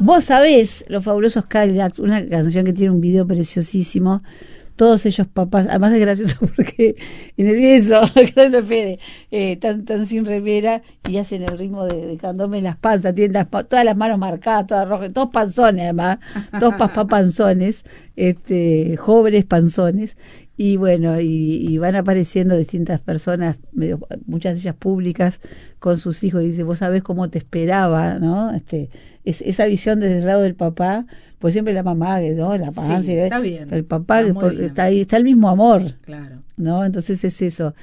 Vos sabés, Los Fabulosos Cadillacs, una canción que tiene un video preciosísimo. Todos ellos papás, además es gracioso porque en el video, gracias Fede, tan sin remera y hacen el ritmo de Candombe las panzas, tienen todas las manos marcadas, todas rojas, todos panzones además, todos papás panzones, jóvenes panzones, y bueno, y van apareciendo distintas personas, muchas de ellas públicas, con sus hijos, y dice, vos sabés cómo te esperaba, ¿no? Esa visión desde el lado del papá, pues siempre la mamá, ¿no? La panza, sí, está bien, el papá está ahí, está el mismo amor, claro, ¿no? Entonces es eso,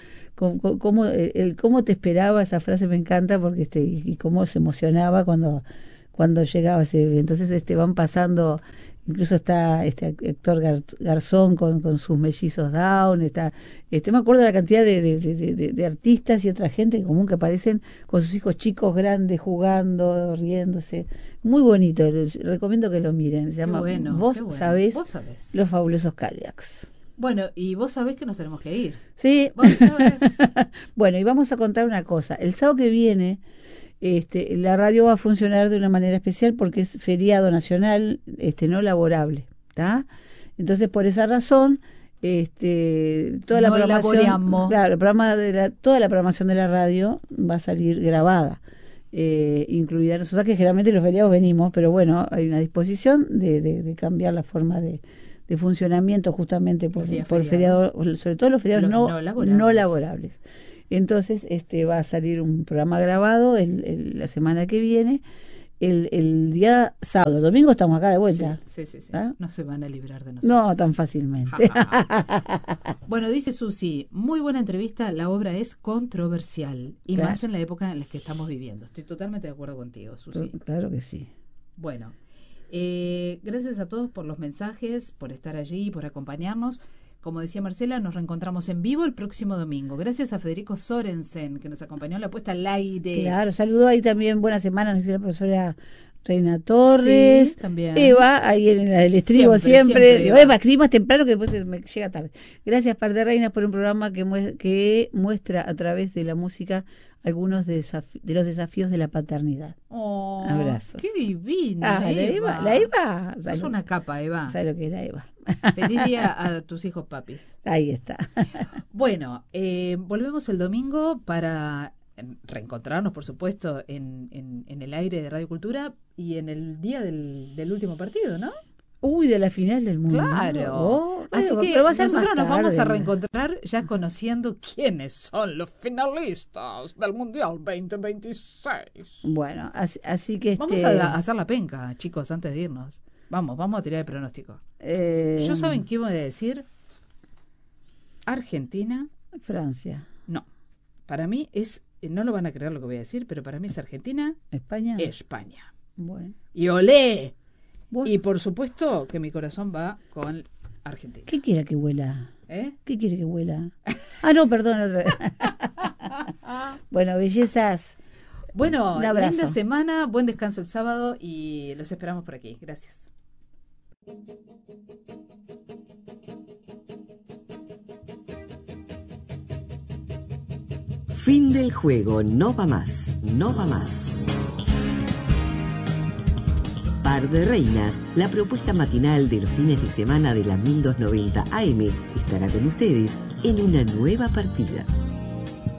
cómo te esperaba, esa frase me encanta porque y cómo se emocionaba cuando llegaba entonces van pasando, incluso está Héctor Garzón con sus mellizos Down, me acuerdo de la cantidad de artistas y otra gente común que aparecen con sus hijos chicos grandes jugando, riéndose, muy bonito, les recomiendo que lo miren, se llama Vos sabés, Los Fabulosos Cadillacs. Bueno, y vos sabés que nos tenemos que ir. Sí. ¿Vos sabés? Bueno, y vamos a contar una cosa, el sábado que viene la radio va a funcionar de una manera especial porque es feriado nacional, no laborable, ¿está? Entonces, por esa razón, toda la programación, claro, toda la programación de la radio va a salir grabada, incluida nosotros, que generalmente los feriados venimos, pero bueno, hay una disposición de cambiar la forma de funcionamiento justamente por feriados, sobre todo los feriados no laborables. Entonces va a salir un programa grabado la semana que viene, el día sábado. El domingo estamos acá de vuelta. Sí. ¿Ah? No se van a librar de nosotros. No tan fácilmente. Bueno, dice Susi, muy buena entrevista, la obra es controversial y claro, más en la época en la que estamos viviendo. Estoy totalmente de acuerdo contigo, Susi. Claro que sí. Bueno, gracias a todos por los mensajes, por estar allí, por acompañarnos. Como decía Marcela, nos reencontramos en vivo el próximo domingo. Gracias a Federico Sorensen, que nos acompañó en la puesta al aire. Claro, saludó ahí también, buena semana, nos dice la profesora Reina Torres. Sí, también. Eva, ahí en el estribo siempre. Eva, escribí más temprano que después me llega tarde. Gracias, Par de Reinas, por un programa que muestra a través de la música algunos de los desafíos de la paternidad. Oh, abrazos. ¡Qué divina, Eva! La Eva. Sos una capa, Eva. ¿Sabes lo que era Eva? Feliz día a tus hijos papis. Ahí está. Bueno, volvemos el domingo para reencontrarnos, por supuesto, en el aire de Radio Cultura y en el día del último partido, ¿no? Uy, de la final del mundo. Claro. Así que nosotros nos vamos a reencontrar ya conociendo quiénes son los finalistas del Mundial 2026. Bueno, así que vamos a hacer la penca, chicos, antes de irnos. Vamos a tirar el pronóstico. ¿Yo saben qué voy a decir? Argentina. Francia. No. Para mí es, no lo van a creer lo que voy a decir, pero para mí es Argentina. España. Bueno. Y olé. Bueno. Y por supuesto que mi corazón va con Argentina. ¿Qué quiere que huela? ¿Qué quiere que huela? No, perdón. Bueno, bellezas. Bueno, un abrazo. Linda semana, buen descanso el sábado y los esperamos por aquí. Gracias. Fin del juego, no va más, no va más. Par de Reinas, la propuesta matinal de los fines de semana de la 1290 AM, estará con ustedes en una nueva partida.